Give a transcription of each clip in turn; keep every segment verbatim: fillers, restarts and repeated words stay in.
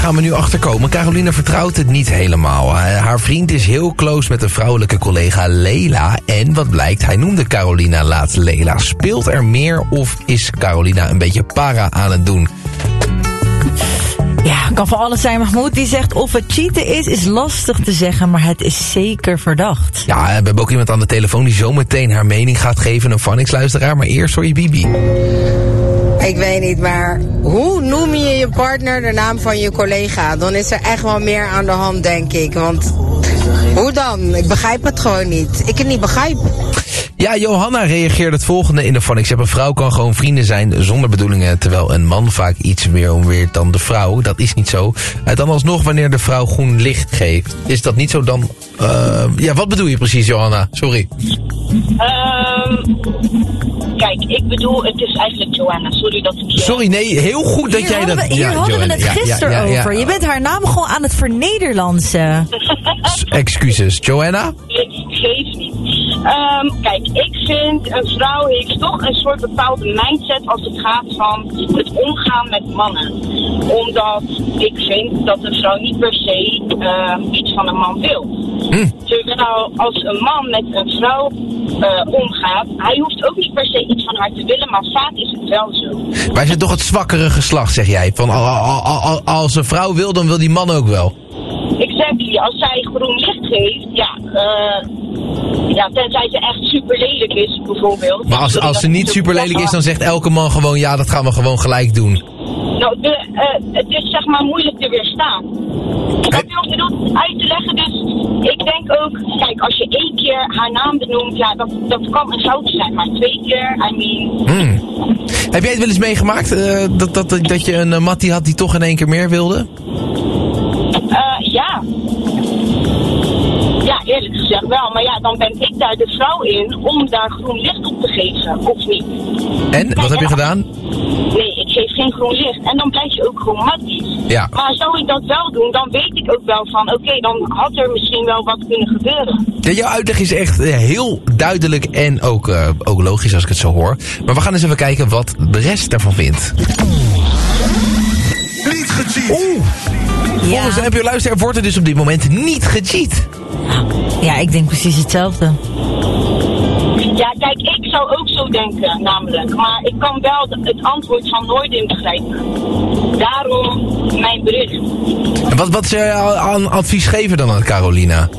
gaan we nu achterkomen. Carolina vertrouwt het niet helemaal. Haar vriend is heel close met een vrouwelijke collega Leila. En wat blijkt, hij noemde Carolina laatst Leila. Speelt er meer of is Carolina een beetje para aan het doen? Ja, kan van alles zijn. Mahmoud die zegt of het cheaten is, is lastig te zeggen, maar het is zeker verdacht. Ja, we hebben ook iemand aan de telefoon die zo meteen haar mening gaat geven. Een Phonics-luisteraar, maar eerst hoor je Bibi. Ik weet niet, maar hoe noem je je partner de naam van je collega? Dan is er echt wel meer aan de hand, denk ik. Want hoe dan? Ik begrijp het gewoon niet. Ik het niet begrijp. Ja, Johanna reageert het volgende in de Phonics. Een vrouw kan gewoon vrienden zijn zonder bedoelingen, terwijl een man vaak iets meer omweert dan de vrouw. Dat is niet zo. Uh, dan alsnog wanneer de vrouw groen licht geeft. Is dat niet zo dan... Uh, ja, wat bedoel je precies, Johanna? Sorry. Um, kijk, ik bedoel, het is eigenlijk Joanna. Sorry dat ik... Je... Sorry, nee, heel goed dat hier jij dat... We, hier ja, hadden Joanna, we het gisteren ja, ja, ja, over. ja. Je bent haar naam gewoon aan het vernederlandsen. Excuses. Joanna? Geef niet. Um, kijk, ik vind een vrouw heeft toch een soort bepaalde mindset als het gaat van het omgaan met mannen. Omdat ik vind dat een vrouw niet per se uh, iets van een man wil. Hm. Terwijl als een man met een vrouw uh, omgaat, hij hoeft ook niet per se iets van haar te willen, maar vaak is het wel zo. Wij zijn toch het zwakkere geslacht, zeg jij? Van, als een vrouw wil, dan wil die man ook wel. Exactly. Als zij groen licht geeft, ja... Uh, Ja, tenzij ze echt super lelijk is, bijvoorbeeld. Maar als, als ze niet super lelijk is, dan zegt elke man gewoon... ja, dat gaan we gewoon gelijk doen. Nou, de, uh, het is zeg maar moeilijk te weerstaan. Dat wil ik bedoel uit te leggen, dus ik denk ook... Kijk, als je één keer haar naam benoemt, ja, dat, dat kan een fout zijn. Maar twee keer, I mean... Hmm. Heb jij het wel eens meegemaakt, uh, dat, dat, dat je een uh, mattie had die toch in één keer meer wilde? Uh, ja. Ja, eerlijk gezegd wel. Maar ja, dan ben ik daar de vrouw in om daar groen licht op te geven, of niet? En? Wat heb je gedaan? Nee, ik geef geen groen licht. En dan blijf je ook gewoon matties. Ja. Maar zou ik dat wel doen, dan weet ik ook wel van... Oké, okay, dan had er misschien wel wat kunnen gebeuren. Ja, jouw uitleg is echt uh, heel duidelijk en ook, uh, ook logisch als ik het zo hoor. Maar we gaan eens even kijken wat de rest daarvan vindt. Niet gecheat. Oeh. Ja. Volgens de N P O-luisteraar wordt er dus op dit moment niet gecheat. Ja, ik denk precies hetzelfde. Ja, kijk, ik zou ook zo denken, namelijk. Maar ik kan wel het antwoord van Noordin begrijpen. Daarom mijn bericht. En wat, wat zou je aan advies geven dan aan Carolina?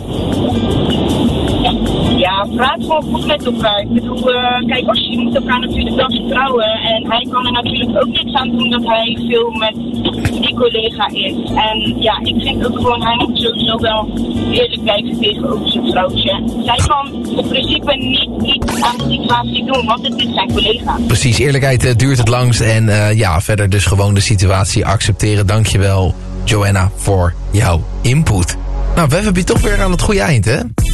Ja, praat gewoon goed met elkaar. Ik bedoel, uh, kijk, als je moet elkaar natuurlijk wel vertrouwen. En hij kan er natuurlijk ook niks aan doen dat hij veel met die collega is. En ja, ik vind ook gewoon, hij moet sowieso wel eerlijk blijven tegenover zijn vrouwtje. Zij kan in principe niet iets aan de situatie doen, want het is zijn collega. Precies, eerlijkheid uh, duurt het langst. En uh, ja, verder dus gewoon de situatie accepteren. Dankjewel, Joanna, voor jouw input. Nou, we hebben je toch weer aan het goede eind, hè?